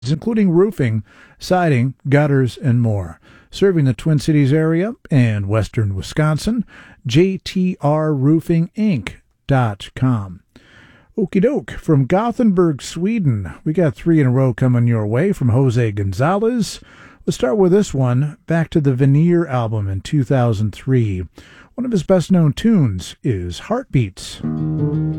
including roofing, siding, gutters, and more. Serving the Twin Cities area and western Wisconsin, jtrroofinginc.com. Okie doke. From Gothenburg, Sweden, we got 3 in a row coming your way from Jose Gonzalez. Let's start with this one, back to the Veneer album in 2003. One of his best-known tunes is Heartbeats.